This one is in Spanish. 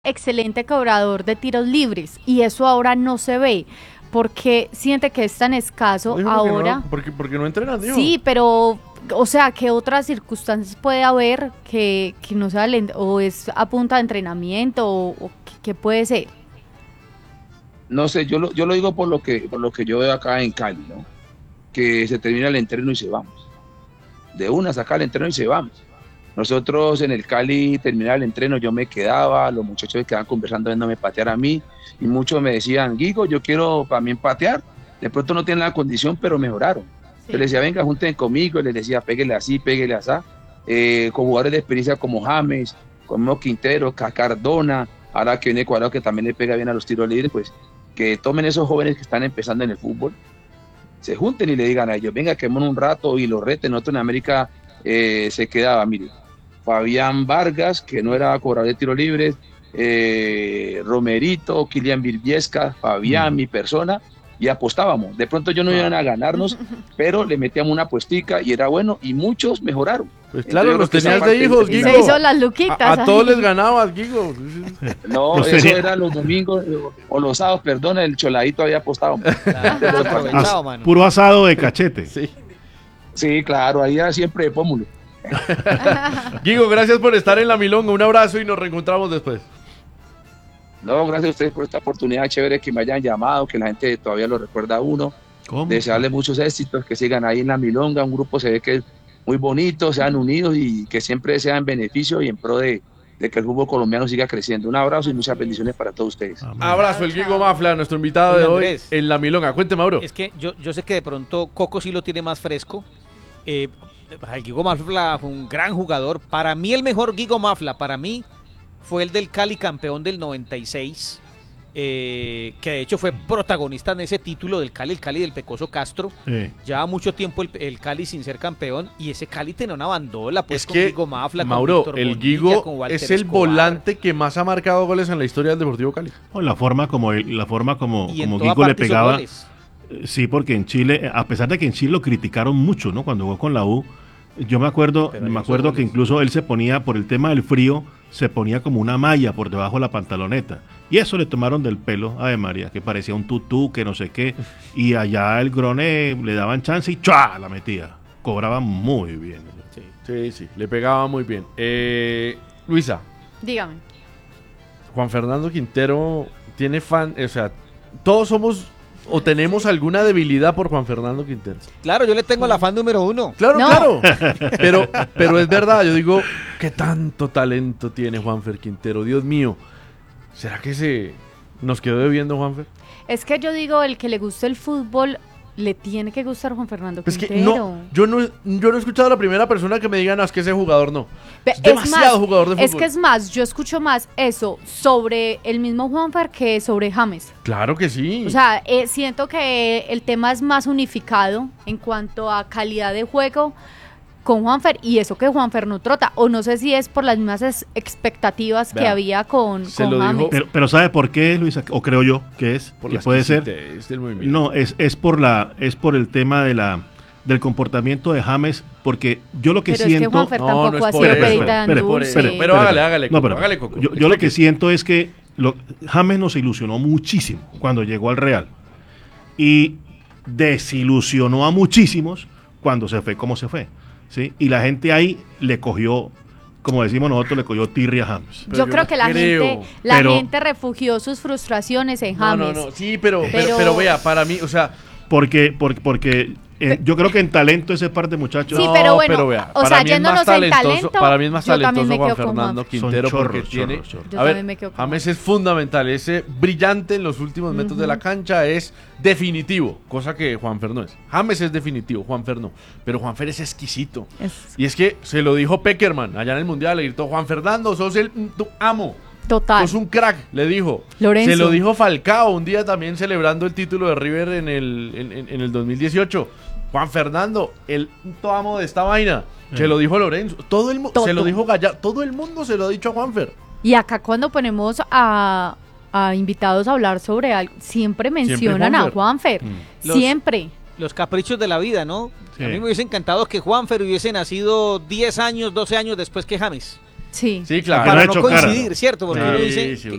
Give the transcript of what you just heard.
excelente cobrador de tiros libres y eso ahora no se ve. Porque siente que es tan escaso ahora. No, porque no entrenan, digo. Sí, pero, o sea, ¿qué otras circunstancias puede haber que no sea o es a punta de entrenamiento o qué puede ser? No sé, yo lo digo por lo que yo veo acá en Cali, ¿no? Que se termina el entreno y se vamos. De una, sacar el entreno y se vamos. Nosotros en el Cali terminaba el entreno, yo me quedaba, los muchachos se quedaban conversando viéndome patear a mí, y muchos me decían, Guigo, yo quiero también patear, de pronto no tienen la condición, pero mejoraron. Sí. Yo les decía, venga, junten conmigo, les decía, pégale así, pégale así, con jugadores de experiencia como James, como Quintero, Cardona, ahora que viene Cuadrado que también le pega bien a los tiros libres, pues que tomen esos jóvenes que están empezando en el fútbol, se junten y le digan a ellos, venga, quedémonos un rato y los reten. Nosotros en América se quedaba, mire, Fabián Vargas, que no era cobrador de tiro libre, Romerito, Kilian Virbiesca, Fabián, mi persona, y apostábamos. De pronto yo no iban a ganarnos, pero le metíamos una apuestica y era bueno, y muchos mejoraron. Pues claro, los Entonces, tenías de hijos, Guigo. Se hizo las luquitas. A todos les ganabas, Guigo. No, eso era los domingos, o los sábados, perdón, el choladito había apostado. Puro asado de cachete. Sí, claro, ahí era siempre de pómulo. Guigo, gracias por estar en La Milonga. Un abrazo y nos reencontramos después. No, gracias a ustedes por esta oportunidad chévere que me hayan llamado, que la gente todavía lo recuerda a uno. ¿Cómo? Desearles muchos éxitos, que sigan ahí en La Milonga, un grupo se ve que es muy bonito, sean unidos y que siempre sean en beneficio y en pro de que el fútbol colombiano siga creciendo. Un abrazo y muchas bendiciones para todos ustedes. Amén. Abrazo, el Guigo Mafla, nuestro invitado de hoy Andrés. en La Milonga. Cuente, Mauro. Es que yo sé que de pronto Coco sí lo tiene más fresco. El Guigo Mafla fue un gran jugador. Para mí el mejor Guigo Mafla, para mí, fue el del Cali campeón del 96. Que de hecho fue protagonista en ese título del Cali, el Cali del Pecoso Castro. Lleva mucho tiempo el Cali sin ser campeón y ese Cali tenía una bandola, pues, Es con que, Guigo Mafla, Mauro, con Víctor el Bonilla, Guigo con Walter es el Escobar. volante que más ha marcado goles en la historia del Deportivo Cali. O la forma como Y en como toda Guigo le parte hizo pegaba. goles. Sí, porque en Chile, a pesar de que en Chile lo criticaron mucho, ¿no? Cuando jugó con la U, yo me acuerdo que incluso él se ponía, por el tema del frío, se ponía como una malla por debajo de la pantaloneta. Y eso le tomaron del pelo a Ave María, que parecía un tutú, que no sé qué. Y allá el Grone le daban chance y ¡chua! La metía. Cobraba muy bien. Sí, le pegaba muy bien. Luisa, Dígame. Juan Fernando Quintero tiene fan, o sea, todos somos o tenemos alguna debilidad por Juan Fernando Quintero. Claro, yo le tengo la fan número 1. Claro, No. claro. Pero es verdad, yo digo, ¿qué tanto talento tiene Juanfer Quintero? Dios mío, ¿será que se nos quedó debiendo Juanfer? Es que yo digo, el que le guste el fútbol, le tiene que gustar Juan Fernando Es Quintero. que no, yo no he escuchado a la primera persona que me diga, no, es que ese jugador no. Es Es demasiado más, jugador de fútbol. Es que es más, yo escucho más eso sobre el mismo Juanfer que sobre James. Claro que sí. O sea, siento que el tema es más unificado en cuanto a calidad de juego con Juanfer, y eso que Juanfer no trota, o no sé si es por las mismas expectativas que Vea, había con se lo James. dijo- Pero ¿sabe por qué, Luisa? O creo yo que es, por que la puede ser. exquisitez del movimiento. No, es por el tema del comportamiento de James, porque yo lo que Pero es que siento. Juanfer No, tampoco no es ha por sido eso. perita tan Espere, dulce. espere, Pero hágale, No, Coco, pero hágale, Coco. yo lo que siento es que James nos ilusionó muchísimo cuando llegó al Real y desilusionó a muchísimos cuando se fue como se fue, ¿sí? Y la gente ahí le cogió, como decimos nosotros, le cogió tirria a James. Yo creo no que la creo. gente refugió sus frustraciones en James. No, sí, pero vea, para mí, o sea, Porque yo creo que en talento ese par de muchachos Sí, no, pero bueno, vea, o sea, yéndonos en talento, para mí es más yo también talentoso me Juan quedo con Fernando Juanfer. Quintero Son porque chorros. Yo a ver, también me quedo con James es fundamental, ese brillante en los últimos metros de la cancha es definitivo, cosa que Juanfer no es. James es definitivo, Juanfer no, pero Juanfer es exquisito. Y es que se lo dijo Peckerman allá en el Mundial, le gritó, Juan Fernando, sos tu amo. Total. Sos un crack, le dijo. Lorenzo. Se lo dijo Falcao un día también celebrando el título de River en el 2018. Juan Fernando, el puto amo de esta vaina. Se lo dijo Lorenzo. Todo el mundo Toto. se lo dijo Gallardo. Todo el mundo se lo ha dicho a Juanfer. Y acá cuando ponemos a invitados a hablar sobre algo, siempre mencionan a Juanfer. Juanfer. Los- Siempre. Los caprichos de la vida, ¿no? Sí. A mí me hubiese encantado que Juanfer hubiese nacido 10 años, 12 años después que James. Sí. Sí, claro. Para Para no no chocar. coincidir, ¿cierto? Porque Sí, uno dice sí,